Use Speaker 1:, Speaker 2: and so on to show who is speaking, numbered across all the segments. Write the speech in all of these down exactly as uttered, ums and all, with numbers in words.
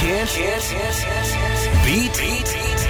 Speaker 1: can't, can't beat, beat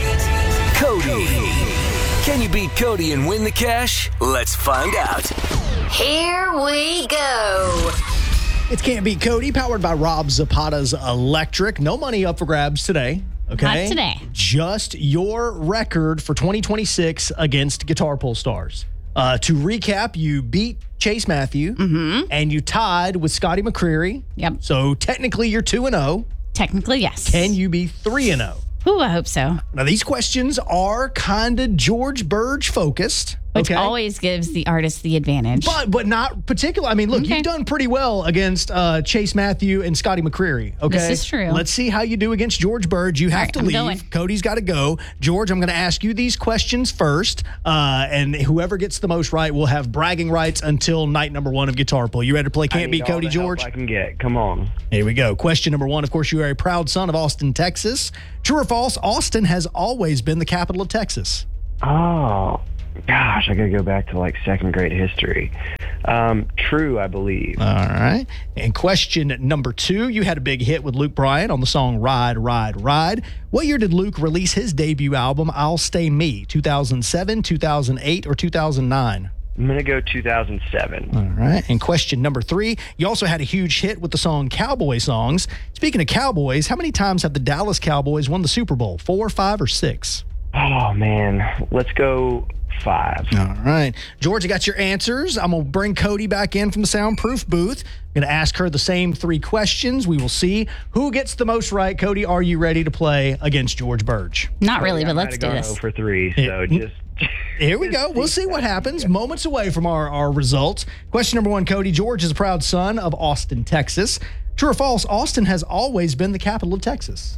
Speaker 1: Cody. Can you beat Cody and win the cash? Let's find out.
Speaker 2: Here we go.
Speaker 3: It's Can't Beat Cody, powered by Rob Zapata's Electric. No money up for grabs today. Okay.
Speaker 4: Not today.
Speaker 3: Just your record for twenty twenty-six against Guitar Pull Stars. Uh, to recap, you beat Chase Matthew,
Speaker 4: Mm-hmm.
Speaker 3: and you tied with Scotty McCreery.
Speaker 4: Yep.
Speaker 3: So technically, you're two and oh.
Speaker 4: Technically, yes.
Speaker 3: Can you be three and oh?
Speaker 4: Ooh, I hope so.
Speaker 3: Now, these questions are kind of George Burge focused.
Speaker 4: Which
Speaker 3: okay?
Speaker 4: always gives the artist the advantage.
Speaker 3: But but not particular. I mean, look,
Speaker 4: Okay.
Speaker 3: you've done pretty well against uh, Chase Matthew and Scotty McCreery. Okay,
Speaker 4: This is true.
Speaker 3: Let's see how you do against George Burge. You have
Speaker 4: right,
Speaker 3: to
Speaker 4: I'm
Speaker 3: leave.
Speaker 4: going.
Speaker 3: Cody's got to go. George, I'm going to ask you these questions first, uh, and whoever gets the most right will have bragging rights until night number one of Guitar Pull. You ready to play
Speaker 5: I
Speaker 3: Can't
Speaker 5: need
Speaker 3: Beat
Speaker 5: all
Speaker 3: Cody,
Speaker 5: the help
Speaker 3: George?
Speaker 5: I can get. Come on.
Speaker 3: Here we go. Question number one. Of course, you are a proud son of Austin, Texas. True or false? Austin has always been the capital of Texas.
Speaker 5: Oh, gosh, I got to go back to like second grade history. Um, true, I believe.
Speaker 3: All right. And question number two, you had a big hit with Luke Bryan on the song Ride, Ride, Ride. What year did Luke release his debut album, I'll Stay Me? two thousand seven, two thousand eight, or two thousand nine?
Speaker 5: I'm going to go two thousand seven.
Speaker 3: All right. And question number three, you also had a huge hit with the song Cowboy Songs. Speaking of Cowboys, how many times have the Dallas Cowboys won the Super Bowl? Four, five, or six?
Speaker 5: Oh, man. Let's go five.
Speaker 3: All right. George, I got your answers. I'm going to bring Cody back in from the soundproof booth. I'm going to ask her the same three questions. We will see who gets the most right. Cody, are you ready to play against George Burge?
Speaker 4: Not really,
Speaker 5: I
Speaker 4: but
Speaker 5: might
Speaker 4: let's
Speaker 5: have
Speaker 4: do
Speaker 5: gone
Speaker 4: this.
Speaker 5: zero for three, so just...
Speaker 3: Here we go. We'll see what happens. Moments away from our, our results. Question number one, Cody. George is a proud son of Austin, Texas. True or false? Austin has always been the capital of Texas.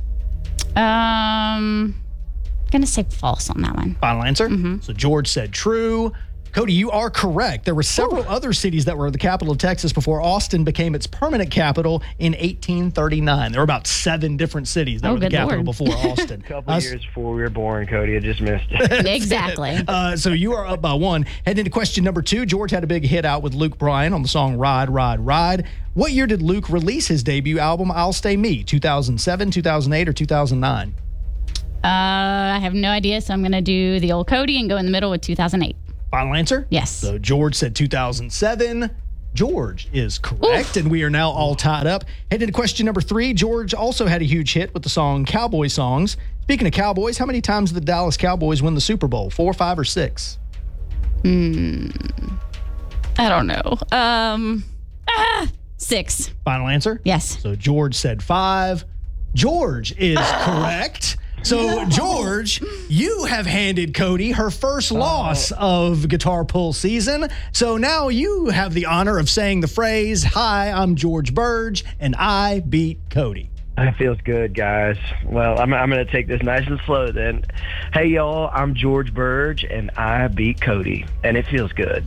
Speaker 4: Um, gonna say false on that one.
Speaker 3: Final answer?
Speaker 4: Mm-hmm.
Speaker 3: So George said true. Cody, you are correct. There were several Ooh. other cities that were the capital of Texas before Austin became its permanent capital in eighteen thirty-nine. There were about seven different cities that
Speaker 4: Oh,
Speaker 3: were the
Speaker 4: good
Speaker 3: capital
Speaker 4: Lord.
Speaker 3: before Austin.
Speaker 5: A couple
Speaker 3: Uh,
Speaker 5: years before we were born, Cody. I just missed it.
Speaker 4: Exactly.
Speaker 3: Uh, so you are up by one. Heading into question number two, George had a big hit out with Luke Bryan on the song Ride, Ride, Ride. What year did Luke release his debut album, I'll Stay Me? two thousand seven, two thousand eight, or two thousand nine?
Speaker 4: Uh, I have no idea, so I'm gonna do the old Cody and go in the middle with two thousand eight.
Speaker 3: Final answer?
Speaker 4: Yes.
Speaker 3: So George said two thousand seven. George is correct,
Speaker 4: Oof.
Speaker 3: and we are now all tied up. Headed to question number three. George also had a huge hit with the song Cowboy Songs. Speaking of Cowboys, how many times did the Dallas Cowboys win the Super Bowl? Four, five, or six?
Speaker 4: Hmm. I don't know. Um. Ah, six.
Speaker 3: Final answer?
Speaker 4: Yes.
Speaker 3: So George said five. George is correct. So, George, you have handed Cody her first loss of Guitar Pull season. So now you have the honor of saying the phrase, "Hi, I'm George Burge, and I beat Cody."
Speaker 5: That feels good, guys. Well, I'm, I'm going to take this nice and slow then. Hey, y'all, I'm George Burge, and I beat Cody, and it feels good.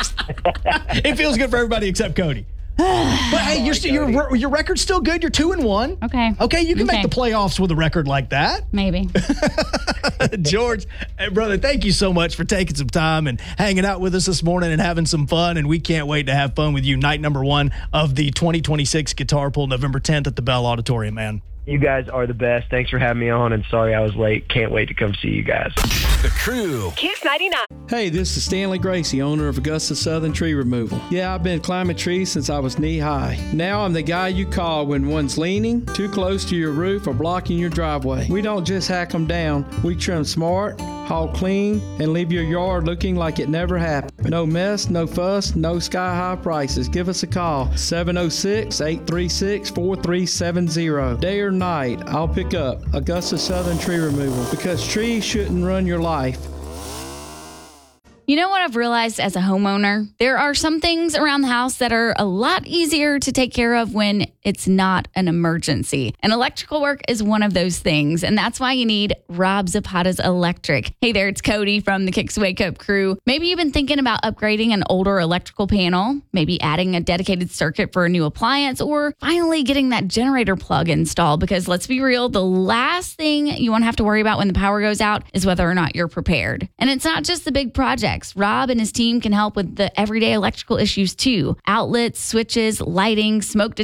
Speaker 3: It feels good for everybody except Cody. But hey, your, your your record's still good. You're two and one.
Speaker 4: Okay.
Speaker 3: Okay, you can
Speaker 4: Okay.
Speaker 3: make the playoffs with a record like that.
Speaker 4: Maybe.
Speaker 3: George, hey, brother, thank you so much for taking some time and hanging out with us this morning and having some fun. And we can't wait to have fun with you night number one of the twenty twenty-six Guitar Pull, November tenth at the Bell Auditorium, man.
Speaker 5: You guys are the best. Thanks for having me on, and sorry I was late. Can't wait to come see you guys.
Speaker 1: The Crew.
Speaker 6: Kiss ninety-nine.
Speaker 7: Hey, this is Stanley Gracie, owner of Augusta Southern Tree Removal. Yeah, I've been climbing trees since I was knee high. Now I'm the guy you call when one's leaning, too close to your roof, or blocking your driveway. We don't just hack them down. We trim smart, haul clean, and leave your yard looking like it never happened. No mess, no fuss, no sky-high prices. Give us a call, seven oh six, eight three six, four three seven zero. Day or night, I'll pick up Augusta Southern Tree Removal, because trees shouldn't run your life.
Speaker 4: You know what I've realized as a homeowner? There are some things around the house that are a lot easier to take care of when it's not an emergency. And electrical work is one of those things. And that's why you need Rob Zapata's Electric. Hey there, it's Cody from the Kicks Wake Up crew. Maybe you've been thinking about upgrading an older electrical panel, maybe adding a dedicated circuit for a new appliance, or finally getting that generator plug installed. Because let's be real, the last thing you want to have to worry about when the power goes out is whether or not you're prepared. And it's not just the big projects. Rob and his team can help with the everyday electrical issues too. Outlets, switches, lighting, smoke detectors.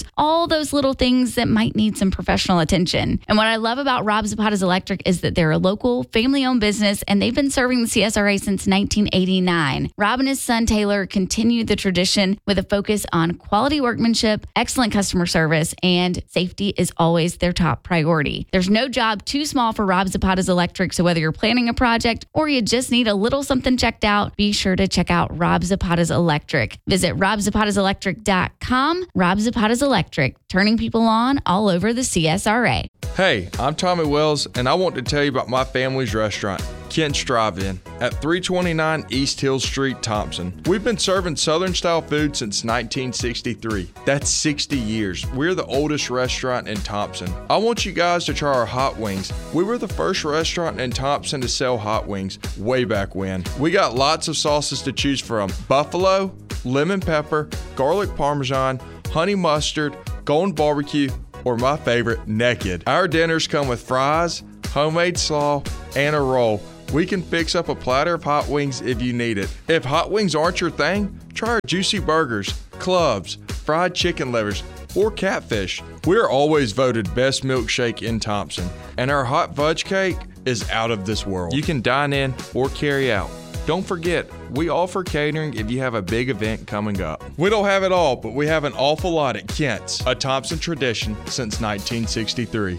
Speaker 4: tires, all those little things that might need some professional attention. And what I love about Rob Zapata's Electric is that they're a local, family-owned business, and they've been serving the C S R A since nineteen eighty-nine. Rob and his son, Taylor, continued the tradition with a focus on quality workmanship, excellent customer service, and safety is always their top priority. There's no job too small for Rob Zapata's Electric, so whether you're planning a project or you just need a little something checked out, be sure to check out Rob Zapata's Electric. Visit rob zapatas electric dot com. Rob Zapata's Electric, turning people on all over the C S R A.
Speaker 6: Hey, I'm Tommy Wells, and I want to tell you about my family's restaurant, Kent's Drive-In, at three twenty-nine East Hill Street, Thompson. We've been serving Southern-style food since nineteen sixty-three. That's sixty years. We're the oldest restaurant in Thompson. I want you guys to try our hot wings. We were the first restaurant in Thompson to sell hot wings way back when. We got lots of sauces to choose from: buffalo, lemon pepper, garlic parmesan, honey mustard, golden barbecue, or my favorite, naked. Our dinners come with fries, homemade slaw, and a roll. We can fix up a platter of hot wings if you need it. If hot wings aren't your thing, try our juicy burgers, clubs, fried chicken livers, or catfish. We're always voted best milkshake in Thompson, and our hot fudge cake is out of this world. You can dine in or carry out. Don't forget, we offer catering if you have a big event coming up. We don't have it all, but we have an awful lot at Kent's, a Thompson tradition since nineteen sixty-three.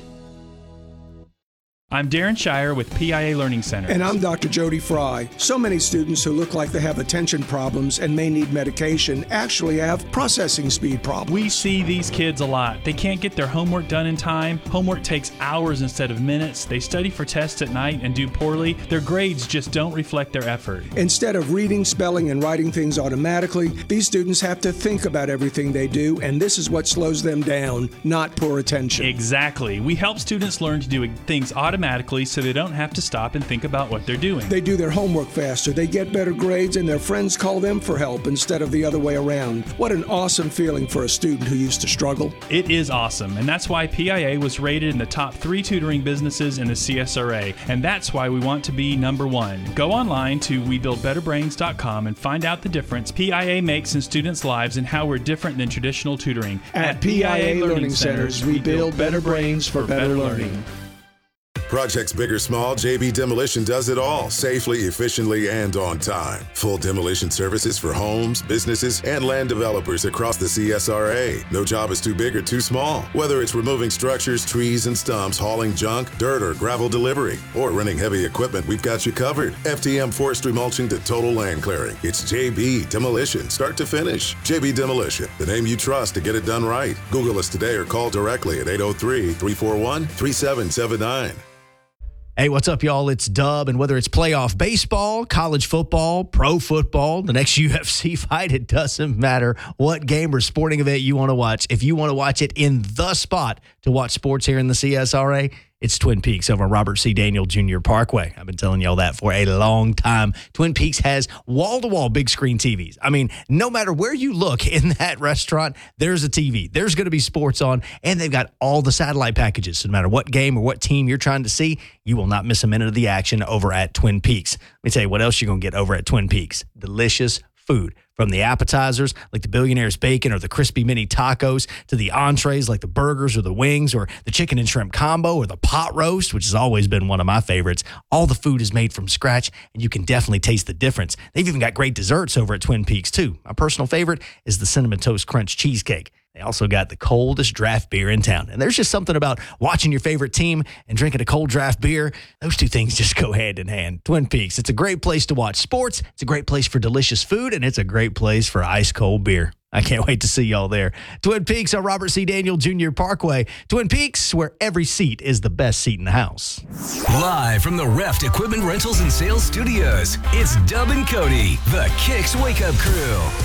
Speaker 8: I'm Darren Shire with P I A Learning Center.
Speaker 9: And I'm Doctor Jody Fry. So many students who look like they have attention problems and may need medication actually have processing speed problems.
Speaker 8: We see these kids a lot. They can't get their homework done in time. Homework takes hours instead of minutes. They study for tests at night and do poorly. Their grades just don't reflect their effort.
Speaker 9: Instead of reading, spelling, and writing things automatically, these students have to think about everything they do, and this is what slows them down, not poor attention.
Speaker 8: Exactly. We help students learn to do things automatically so they don't have to stop and think about what they're doing.
Speaker 9: They do their homework faster, they get better grades, and their friends call them for help instead of the other way around. What an awesome feeling for a student who used to struggle.
Speaker 8: It is awesome, and that's why P I A was rated in the top three tutoring businesses in the C S R A, and that's why we want to be number one. Go online to we build better brains dot com and find out the difference P I A makes in students' lives and how we're different than traditional tutoring.
Speaker 9: At, At P I A Learning Centers, we build better brains for better learning.
Speaker 10: Projects big or small, J B Demolition does it all safely, efficiently, and on time. Full demolition services for homes, businesses, and land developers across the C S R A. No job is too big or too small. Whether it's removing structures, trees, and stumps, hauling junk, dirt, or gravel delivery, or renting heavy equipment, we've got you covered. F T M forestry mulching to total land clearing. It's J B Demolition, start to finish. J B Demolition, the name you trust to get it done right. Google us today or call directly at eight oh three, three four one, three seven seven nine.
Speaker 3: Hey, what's up, y'all? It's Dub, and whether it's playoff baseball, college football, pro football, the next U F C fight, it doesn't matter what game or sporting event you want to watch. If you want to watch it in the spot to watch sports here in the C S R A, it's Twin Peaks over on Robert C. Daniel Junior Parkway. I've been telling y'all that for a long time. Twin Peaks has wall-to-wall big screen T Vs. I mean, no matter where you look in that restaurant, there's a T V. There's going to be sports on, and they've got all the satellite packages. So no matter what game or what team you're trying to see, you will not miss a minute of the action over at Twin Peaks. Let me tell you what else you're going to get over at Twin Peaks. Delicious food. From the appetizers like the Billionaire's Bacon or the Crispy Mini Tacos to the entrees like the burgers or the wings or the chicken and shrimp combo or the pot roast, which has always been one of my favorites. All the food is made from scratch, and you can definitely taste the difference. They've even got great desserts over at Twin Peaks, too. My personal favorite is the Cinnamon Toast Crunch Cheesecake. They also got the coldest draft beer in town. And there's just something about watching your favorite team and drinking a cold draft beer. Those two things just go hand in hand. Twin Peaks, it's a great place to watch sports. It's a great place for delicious food, and it's a great place for ice cold beer. I can't wait to see y'all there. Twin Peaks on Robert C. Daniel Junior Parkway. Twin Peaks, where every seat is the best seat in the house.
Speaker 1: Live from the Reft Equipment Rentals and Sales Studios, it's Dub and Cody, the Kicks Wake Up Crew.